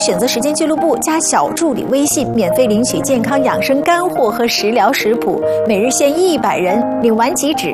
选择时间俱乐部加小助理微信，免费领取健康养生干货和食疗食谱，每日限100人，领完即止。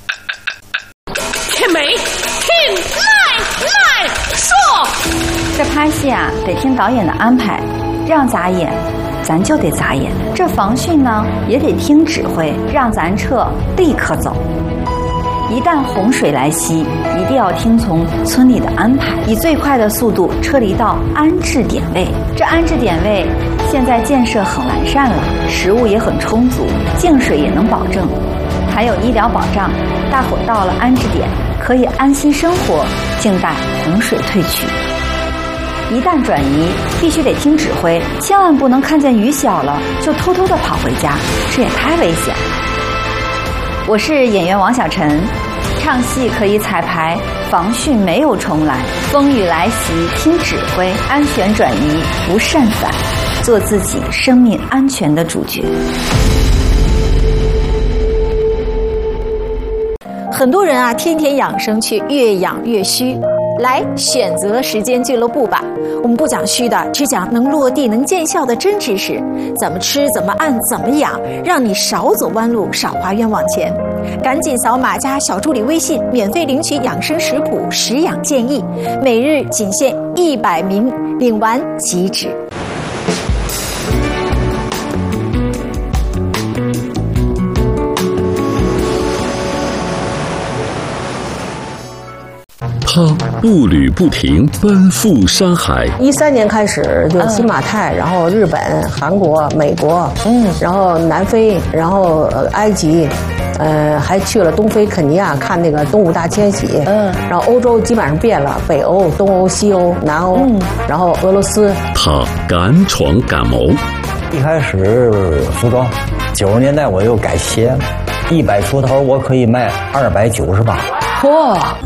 天美，听来说， 这拍戏啊，得听导演的安排，让咱演，咱就得咋演。这防汛呢，也得听指挥，让咱撤，立刻走。一旦洪水来袭，一定要听从村里的安排，以最快的速度撤离到安置点位。这安置点位现在建设很完善了，食物也很充足，净水也能保证，还有医疗保障。大伙到了安置点，可以安心生活，静待洪水退去。一旦转移，必须得听指挥，千万不能看见雨小了就偷偷的跑回家，这也太危险了。我是演员王小晨，唱戏可以彩排，防汛没有重来，风雨来袭听指挥，安全转移不擅散，做自己生命安全的主角。 很多人啊，天天养生却越养越虚。来选择时间俱乐部吧，我们不讲虚的，只讲能落地能见效的真知识，怎么吃怎么按怎么养，让你少走弯路少花冤枉钱。赶紧扫码加小助理微信，免费领取养生食谱食养建议，每日仅限100名，领完即止。 他步履不停，奔赴山海。 13年开始就新马泰，然后日本、韩国、美国，然后南非，然后埃及，还去了东非肯尼亚看那个动物大迁徙，然后欧洲基本上遍了，北欧、东欧、西欧、南欧，然后俄罗斯。 他敢闯敢谋。 一开始服装，90年代我又改鞋，100出头我可以卖298。 哇！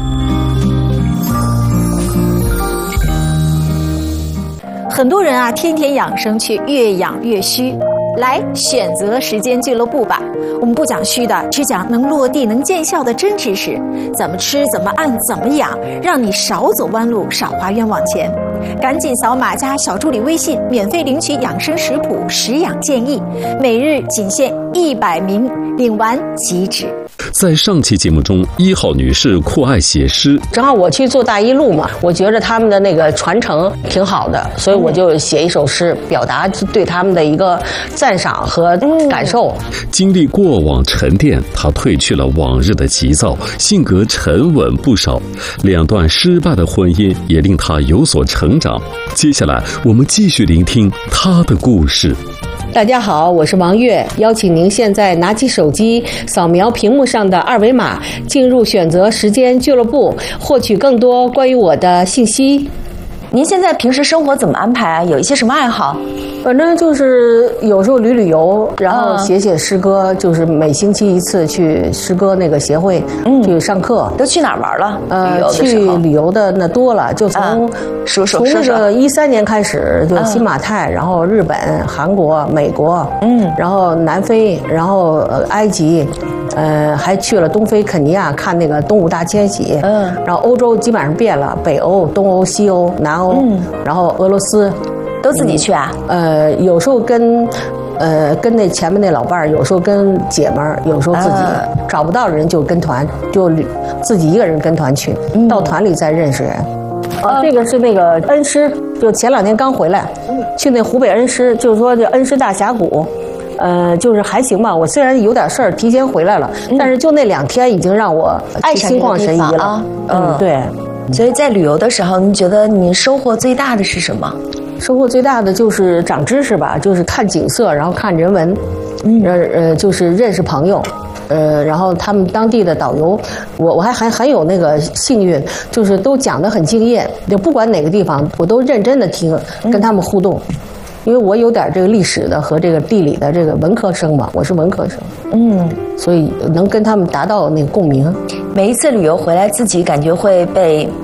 很多人啊，天天养生却越养越虚。来选择时间俱乐部吧，我们不讲虚的，只讲能落地能见效的真知识，怎么吃怎么按怎么养，让你少走弯路少花冤枉钱。赶紧扫码加小助理微信，免费领取养生食谱食养建议，每日仅限100名，领完即止。 在上期节目中，1号女士酷爱写诗， 正好我去做大一路嘛，我觉得他们的那个传承挺好的，所以我就写一首诗，表达对他们的一个赞赏和感受。 经历过往沉淀，她褪去了往日的急躁，性格沉稳不少。2段失败的婚姻也令她有所成长。接下来我们继续聆听她的故事。 大家好，我是王悦，邀请您现在拿起手机，扫描屏幕上的2维码，进入选择时间俱乐部，获取更多关于我的信息。 您现在平时生活怎么安排啊？有一些什么爱好？ 反正就是有时候旅游，然后写诗歌，就是每星期1次去诗歌那个协会去上课。 都去哪儿玩了？ 去旅游的那多了，就从那个13年开始，就新马泰，然后日本、韩国、美国，然后南非，然后埃及。还去了东非肯尼亚看那个动物大迁徙，然后欧洲基本上遍了，北欧、东欧、西欧、南欧，然后俄罗斯， 都自己去啊？ 有时候跟那前面那老伴儿，有时候跟姐们儿，有时候自己找不到人就跟团，就自己一个人跟团去，到团里再认识人。这个是那个恩施，就前2天刚回来，去那湖北恩施，就是说这恩施大峡谷。就是还行吧，我虽然有点事儿提前回来了，但是就那2天已经让我心旷神怡了。对。 所以在旅游的时候，你觉得你收获最大的是什么？ 收获最大的就是长知识吧，就是看景色，然后看人文，就是认识朋友。然后他们当地的导游，我还很有那个幸运，就是都讲得很敬业，就不管哪个地方，我都认真的听，跟他们互动。因为我有点这个历史的和这个地理的这个文科生嘛，我是文科生，所以能跟他们达到那个共鸣。 每一次旅游回来，自己感觉会被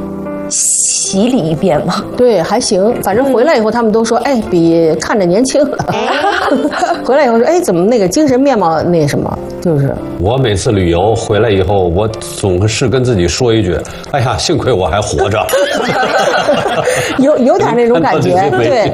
洗礼一遍吗？ 对，还行，反正回来以后他们都说，哎，比看着年轻了。回来以后说，哎，怎么那个精神面貌那什么，就是。 我每次旅游回来以后，我总是跟自己说一句：“哎呀，幸亏我还活着。” 有点那种感觉，对。